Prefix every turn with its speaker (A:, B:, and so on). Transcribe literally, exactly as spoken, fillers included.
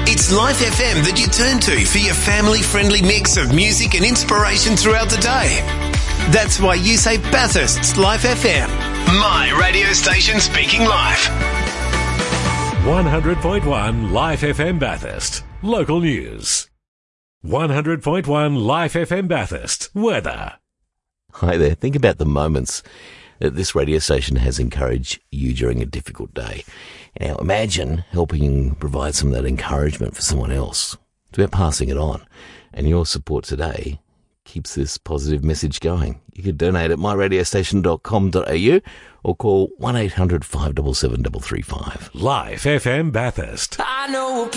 A: It's Life F M that you turn to for your family-friendly mix of music and inspiration throughout the day. That's why you say Bathurst's Life F M. My radio station speaking life.
B: one hundred point one Life F M Bathurst. Local news. one hundred point one Life F M Bathurst. Weather.
C: Hi there. Think about the moments that this radio station has encouraged you during a difficult day. Now imagine helping provide some of that encouragement for someone else. It's about passing it on. And your support today keeps this positive message going. You could donate at my radio station dot com dot a u or call one eight hundred five seven seven three three five.
B: Life F M Bathurst.
D: I know